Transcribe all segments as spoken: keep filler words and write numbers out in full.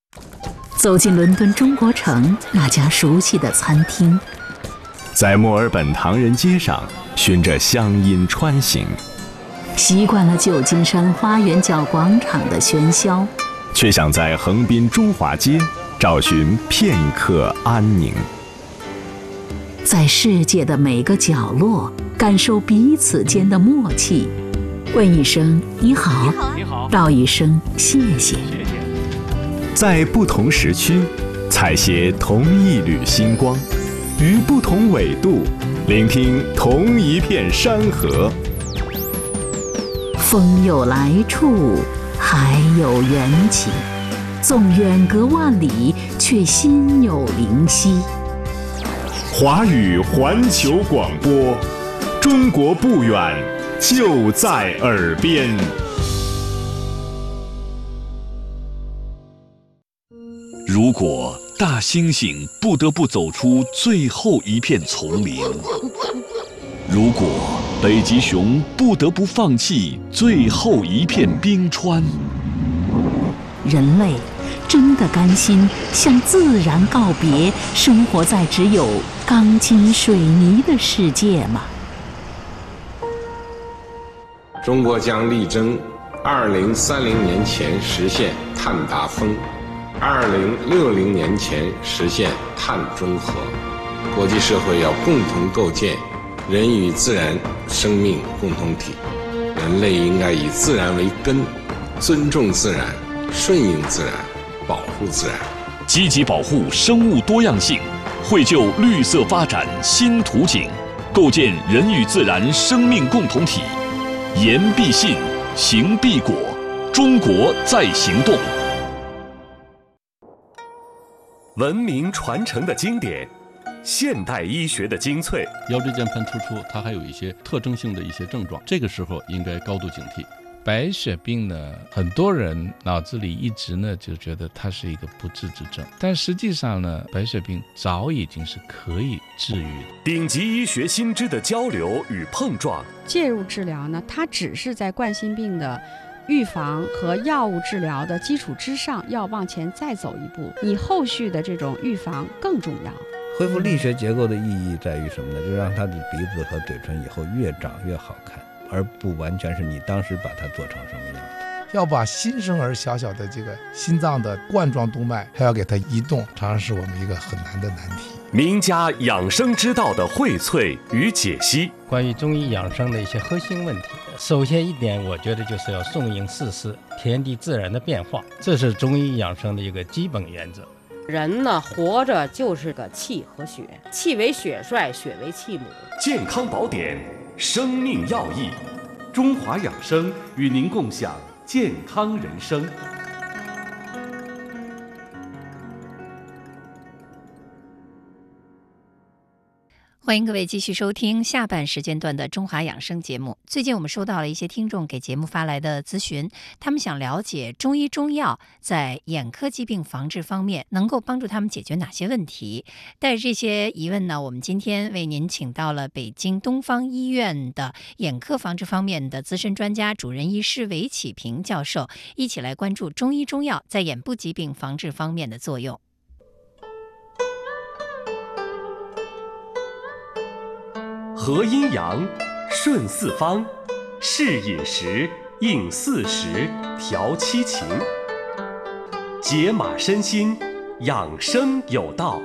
走进伦敦中国城那家熟悉的餐厅， 在墨尔本唐人街上循着乡音穿行， 习惯了旧金山花园角广场的喧嚣， 却想在横滨中华街找寻片刻安宁。 在世界的每个角落感受彼此间的默契，问一声你好， 你好， 道一声谢谢。 在不同时区采撷同一缕星光，于不同纬度聆听同一片山河。 风有来处，海有缘起，纵远隔万里，却心有灵犀。 华语环球广播，中国不远，就在耳边。 如果大猩猩不得不走出最后一片丛林，如果北极熊不得不放弃最后一片冰川， 人类真的甘心向自然告别，生活在只有钢筋水泥的世界吗？ 中国将力争二零三零年前实现碳达峰，二零六零年前实现碳中和。国际社会要共同构建人与自然生命共同体，人类应该以自然为根，尊重自然，顺应自然，保护自然， 积极保护生物多样性，绘就绿色发展新图景，构建人与自然生命共同体。言必信，行必果，中国在行动。 文明传承的经典，现代医学的精粹。 腰椎间盘突出，它还有一些特征性的一些症状，这个时候应该高度警惕。白血病呢，很多人脑子里一直呢就觉得它是一个不治之症，但实际上呢，白血病早已经是可以治愈的。 顶级医学新知的交流与碰撞， 介入治疗呢，它只是在冠心病的预防和药物治疗的基础之上，要往前再走一步，你后续的这种预防更重要。 恢复力学结构的意义在于什么呢？就让他的鼻子和嘴唇以后越长越好看，而不完全是你当时把它做成什么样的。 要把新生儿小小的这个心脏的冠状动脉还要给它移动，常常是我们一个很难的难题。 名家养生之道的荟萃与解析， 关于中医养生的一些核心问题，首先一点，我觉得就是要顺应四时，天地自然的变化，这是中医养生的一个基本原则。 人呢，活着就是个气和血，气为血帅，血为气母。 健康宝典，生命要义，中华养生与您共享健康人生。 欢迎各位继续收听下半时间段的中华养生节目。最近我们收到了一些听众给节目发来的咨询，他们想了解中医中药在眼科疾病防治方面能够帮助他们解决哪些问题。带着这些疑问呢，我们今天为您请到了北京东方医院的眼科防治方面的资深专家主任医师韦启平教授，一起来关注中医中药在眼部疾病防治方面的作用。 合阴阳，顺四方，适饮食，应四时，调七情，解码身心，养生有道。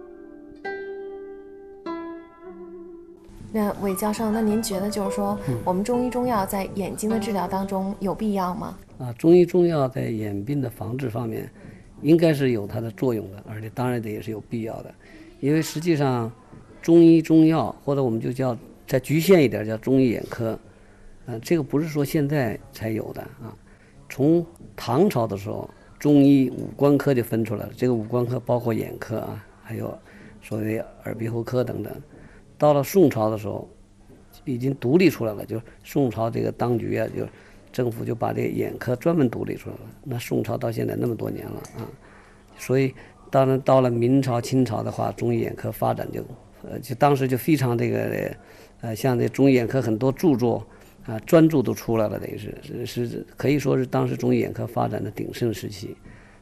那韦教授，那您觉得就是说，嗯、我们中医中药在眼睛的治疗当中有必要吗？ 啊，中医中药在眼病的防治方面，应该是有它的作用的，而且当然的也是有必要的，因为实际上。中医中药，或者我们就叫再局限一点叫中医眼科，呃，这个不是说现在才有的啊。从唐朝的时候，中医五官科就分出来了，这个五官科包括眼科啊，还有所谓耳鼻喉科等等。到了宋朝的时候，已经独立出来了，就宋朝这个当局啊，就政府就把这个眼科专门独立出来了。那宋朝到现在那么多年了啊，所以当然到了明朝、清朝的话，中医眼科发展就。呃，就当时就非常这个，呃，像这中医眼科很多著作啊，专著都出来了，等于是是是可以说是当时中医眼科发展的鼎盛时期。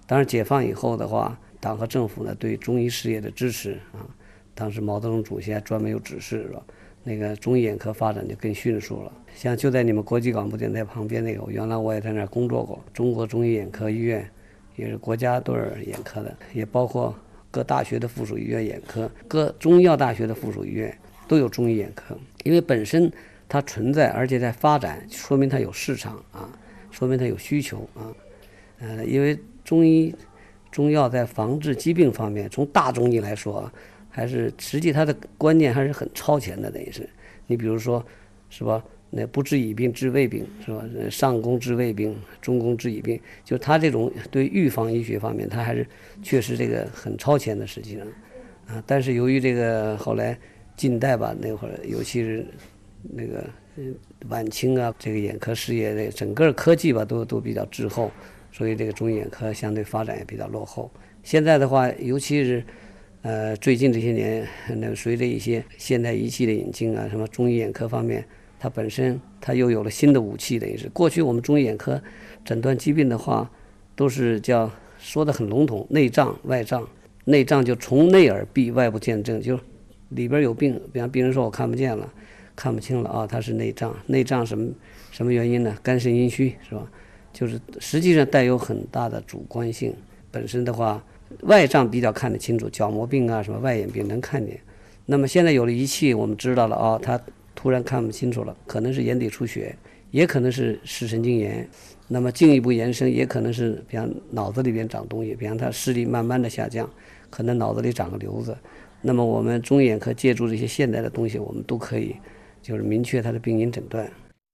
当然解放以后的话，党和政府呢对中医事业的支持啊，当时毛泽东主席还专门有指示，是吧？那个中医眼科发展就更迅速了。像就在你们国际广播电台旁边那个，原来我也在那儿工作过，中国中医眼科医院也是国家队眼科的，也包括各大学的附属医院眼科，各中医药大学的附属医院都有中医眼科。因为本身它存在，而且在发展，说明它有市场啊，说明它有需求啊。呃，因为中医中药在防治疾病方面，从大中医来说，还是实际它的观念还是很超前的，等于是。你比如说，是吧？那不治已病治未病，是吧？上工治未病，中工治已病，就它这种对预防医学方面，它还是确实这个很超前的，实际上啊。但是由于这个后来近代吧，那会儿尤其是那个晚清啊，这个眼科事业的整个科技吧，都都比较滞后。所以这个中医眼科相对发展也比较落后。现在的话，尤其是呃最近这些年，那随着一些现代仪器的引进啊，什么中医眼科方面，它本身它又有了新的武器，等于是过去我们中医眼科诊断疾病的话，都是叫说的很笼统，内障外障。内障就从内而闭，外部见证，就里边有病，比方病人说我看不见了，看不清了啊，它是内障。内障什么什么原因呢？肝肾阴虚，是吧？就是实际上带有很大的主观性。本身的话，外障比较看得清楚，角膜病啊，什么外眼病能看见。那么现在有了仪器，我们知道了啊，他突然看不清楚了，可能是眼底出血，也可能是视神经炎。那么进一步延伸，也可能是比方脑子里边长东西，比方他视力慢慢的下降，可能脑子里长个瘤子。那么我们中医眼科借助这些现代的东西，我们都可以就是明确它的病因诊断。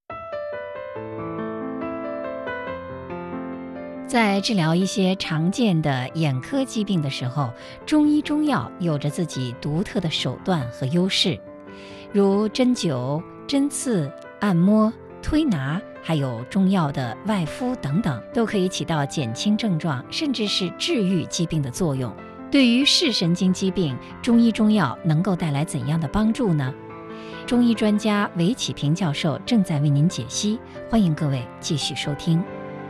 在治疗一些常见的眼科疾病的时候，中医中药有着自己独特的手段和优势，如针灸、针刺、按摩、推拿，还有中药的外敷等等，都可以起到减轻症状，甚至是治愈疾病的作用。对于视神经疾病，中医中药能够带来怎样的帮助呢？中医专家韦启平教授正在为您解析，欢迎各位继续收听。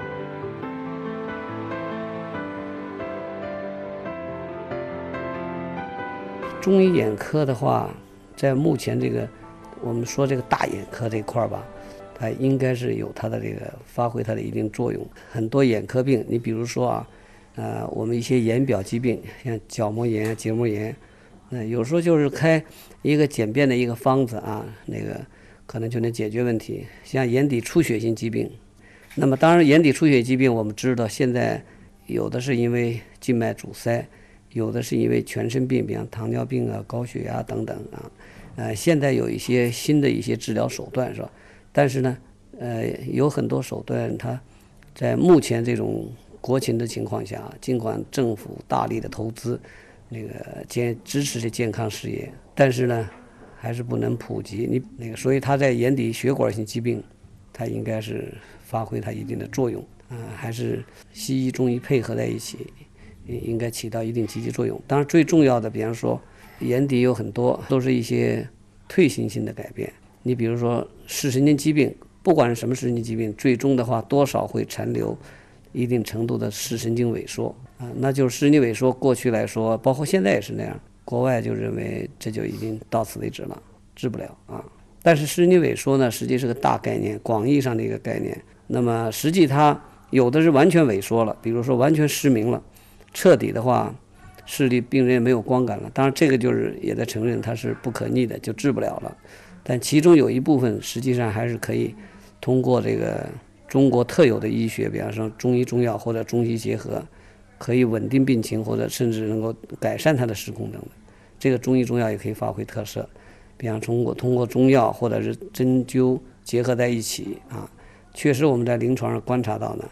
中医眼科的话，在目前这个我们说这个大眼科这块吧，它应该是有它的这个发挥它的一定作用。很多眼科病，你比如说啊，呃，我们一些眼表疾病，像角膜炎、结膜炎，那、呃、有时候就是开一个简便的一个方子啊，那个可能就能解决问题。像眼底出血性疾病，那么当然眼底出血疾病，我们知道现在有的是因为静脉阻塞。有的是因为全身病，比方糖尿病啊、高血压等等啊，呃，现在有一些新的一些治疗手段，是吧？但是呢，呃，有很多手段，它在目前这种国情的情况下，尽管政府大力的投资，那个健支持这健康事业，但是呢，还是不能普及。你那个，所以它在眼底血管性疾病，它应该是发挥它一定的作用啊、呃，还是西医、中医配合在一起。应该起到一定积极作用。当然最重要的，比方说眼底有很多都是一些退行性的改变。你比如说视神经疾病，不管是什么神经疾病，最终的话多少会残留一定程度的视神经萎缩啊，那就是视神经萎缩。过去来说，包括现在也是那样，国外就认为这就已经到此为止了，治不了啊。但是视神经萎缩呢，实际是个大概念，广义上的一个概念。那么实际它有的是完全萎缩了，比如说完全失明了。彻底的话，视力病人也没有光感了。当然，这个就是也在承认它是不可逆的，就治不了了。但其中有一部分实际上还是可以通过这个中国特有的医学，比方说中医中药或者中西结合，可以稳定病情，或者甚至能够改善它的视功能的。这个中医中药也可以发挥特色，比方通过通过中药或者是针灸结合在一起啊，确实我们在临床上观察到呢，